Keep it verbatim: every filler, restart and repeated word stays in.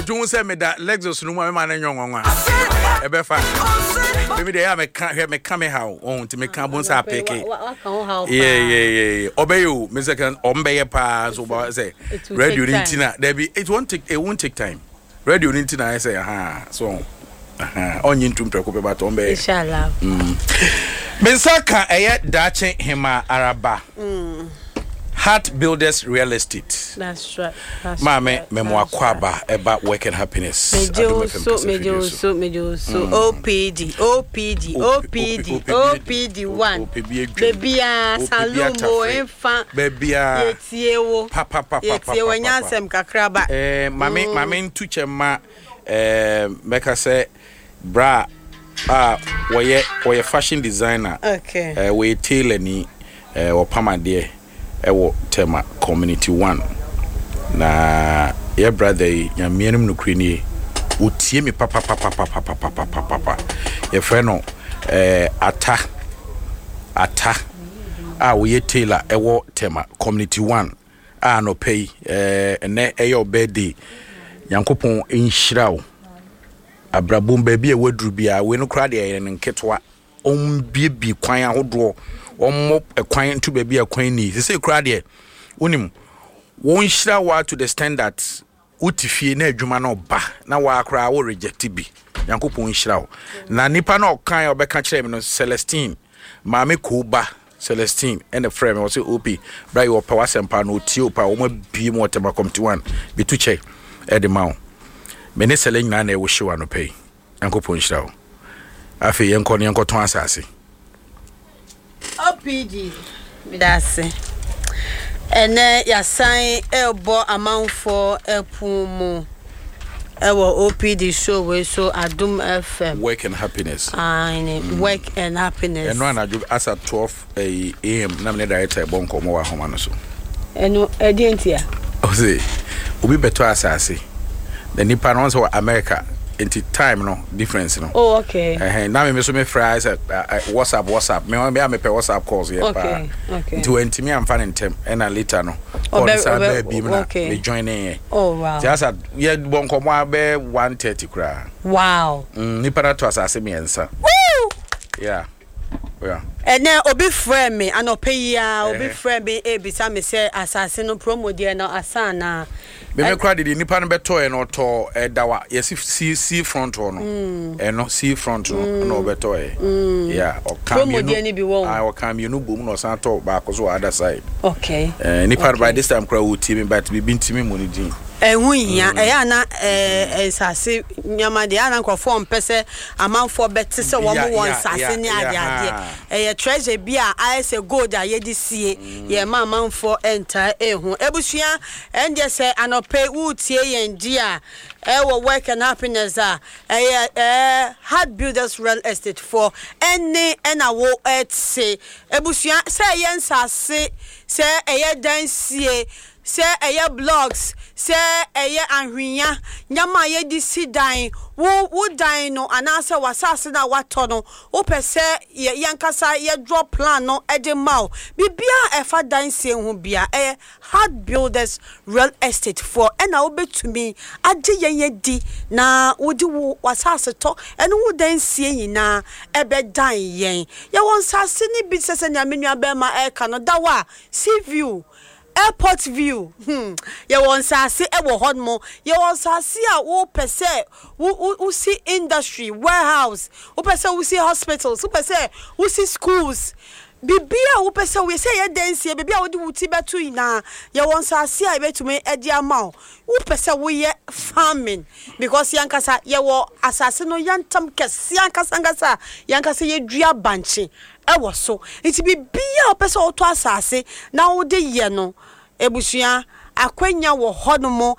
June say me that Lexus no man na nyonwa. E be fa. Maybe they have me can me come how on to me can bon sa peke. Yeah yeah yeah. Obey you, me second ombe pa so say radio nintina. There be it won't take it won't take time. Radio nintina I say aha so aha onyin tum preko be ba to ombe. Inshallah. Mm. Mensaka eye dache hema araba. Mm. Heart Builders Real Estate. That's right. That's Mame right. Memoir Kwaba about work and happiness. Mejo so mejo so mejo so O P D O P D O P D O P D one. Bebia Salumo enfa. Bebia Yetiewo. Papa papa papa. Yetiewo nyansem kakraba. Eh mame mame ntuchema eh meka say bra ah woye woye fashion designer. Okay. Eh we tailor ni eh opamade ewo tema community one na your brother ya mienum no kreni otie mi papa papa papa papa papa papa your friend no eh ata ata ah we tailor ewo tema community one ah no pay eh ene eyo birthday yankopon enhyirawo abrabom ba bia waduru bia we no kra de nketwa ombiebi kwan ahodo ommo ekwan to baby ekwan ni say kra de wonim won hyira wa to the standard utifie na adwuma na oba na wa kra wo reject bi yankopon hyira wo na nipa na okan obeka kire me no Celestine maame ko ba Celestine and a friend was O P bra your power sempa no tie opa wo ma bi mo tema committee one bi to check e de mawo me ne sele nyina na e wo hyewa no pay yankopon hyira wo afi yenko ne yenko ton asase O P D midase ene ya sign elbo amount for epumu ewo O P D show we so Adum F M work and happiness ah mm. Work and happiness eno na as at twelve a m na me director bon komo wa homa no so eno edientia o say obi beto asase the nipa no so America into time no difference no. Oh okay. Eh na me so me fries uh, uh, WhatsApp WhatsApp me me me WhatsApp calls here okay, pa. Okay. To enti me am fan intem and later no. Oh, be, be, be, okay. Me joining. Oh wow. Just at ye bon komo be one thirty kra. Wow. Mm ni para to asase me ensa. Woo! Yeah. Yeah. And now obi friend me anope ya obi friend me e bisa me say asase no promo dia na asana. Me me cry the nipa no beto e no to e dawa yes see see front no e no see front no no beto e yeah o come you know I o come you know boom no san to back so other side okay eh nipa by this time cry wo team but be bin team money din ehun ya e ya na eh sase nyama de ana nkofo mpese amanfo bete se wo mo won sase ni ade ade eh treasure bia I say gold a ye di sie ye ma amanfo enter ehun ebusua ende se anope utie yen dia eh wo work and happiness ah eh eh Heart Builders Real Estate for any ena wo et say ebusua se yen sase se eh dansie say eye blogs say eye anhwia nyama ye di sidan wo wo dan no anase wasase na wato no wo pese yankasa ye draw plan no e de maw bibia e fa dan sie hu bia eh Heart Builders Real Estate for e na wo betumi age yen ye di na wo di wo wasase to e no wo dan sie yina e be dan yen ye won sase ni bi sese nya menua be ma e ka no dawa sea view Airport view hmm ye won sase e wo hodmo ye won sase a wo pese wo wo see industry warehouse wo pese wo see hospitals wo pese wo see schools bibia wo pese we say ye dance bibia wo di wuti betu ina ye won sase a betumi e di ama wo pese wo ye farming because yankasa ye wo asase no yantam kese yankasa yankasa yankasa ye dua banche e wo so it bibia wo pese wo to asase na wo de ye no ebusua akwanya wo honomo